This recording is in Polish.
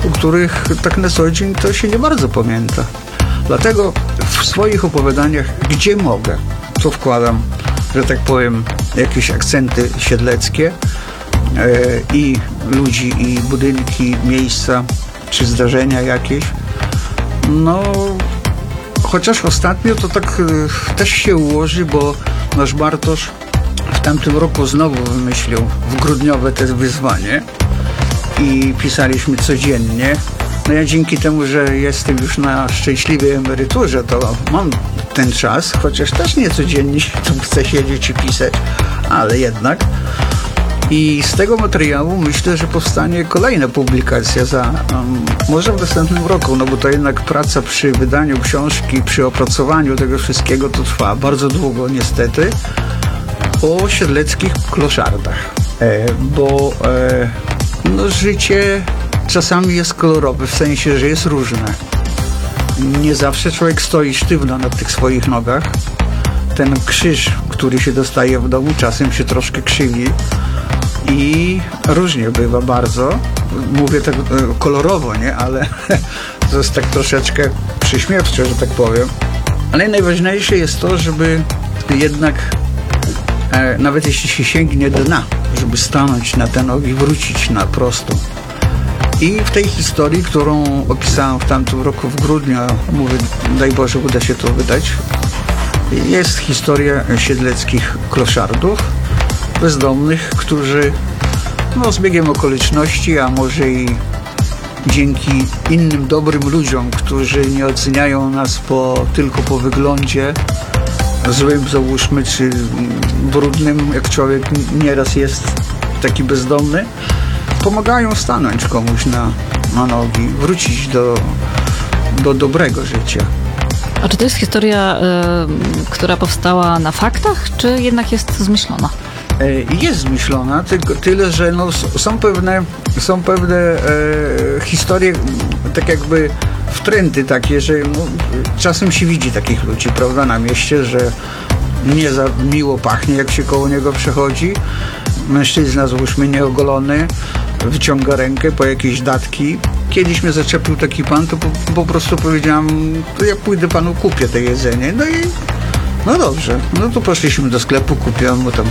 których tak na co dzień to się nie bardzo pamięta. Dlatego w swoich opowiadaniach, gdzie mogę, to wkładam, że tak powiem, jakieś akcenty siedleckie i ludzi, i budynki, miejsca, czy zdarzenia jakieś. No, chociaż ostatnio to tak też się ułoży, bo nasz Bartosz w tamtym roku znowu wymyślił w grudniowe te wyzwanie i pisaliśmy codziennie. No ja dzięki temu, że jestem już na szczęśliwej emeryturze, to mam ten czas, chociaż też nie codziennie się tu chcę siedzieć i pisać, ale jednak. I z tego materiału myślę, że powstanie kolejna publikacja może w następnym roku, no bo to jednak praca przy wydaniu książki, przy opracowaniu tego wszystkiego to trwa bardzo długo niestety, o siedleckich kloszardach. No, życie czasami jest kolorowe, w sensie, że jest różne. Nie zawsze człowiek stoi sztywno na tych swoich nogach. Ten krzyż, który się dostaje w domu, czasem się troszkę krzywi i różnie bywa bardzo. Mówię tak kolorowo, nie? Ale to jest tak troszeczkę przyśmiewcze, że tak powiem. Ale najważniejsze jest to, żeby jednak nawet jeśli się sięgnie dna, żeby stanąć na te nogi, wrócić na prostą. I w tej historii, którą opisałem w tamtym roku w grudniu, mówię, daj Boże, uda się to wydać, jest historia siedleckich kloszardów, bezdomnych, którzy z biegiem okoliczności, a może i dzięki innym dobrym ludziom, którzy nie oceniają nas tylko po wyglądzie, złym załóżmy, czy brudnym, jak człowiek nieraz jest taki bezdomny, pomagają stanąć komuś na nogi, wrócić do dobrego życia. A czy to jest historia, która powstała na faktach, czy jednak jest zmyślona? Jest zmyślona, tylko tyle, że są pewne historie, tak jakby wtręty takie, że czasem się widzi takich ludzi, prawda, na mieście, że nie za miło pachnie, jak się koło niego przechodzi. Mężczyzna, załóżmy, nieogolony, wyciąga rękę po jakieś datki. Kiedyś mnie zaczepił taki pan, to po prostu powiedziałam, to ja pójdę panu, kupię to jedzenie. No i no dobrze, no to poszliśmy do sklepu, kupiłem mu tam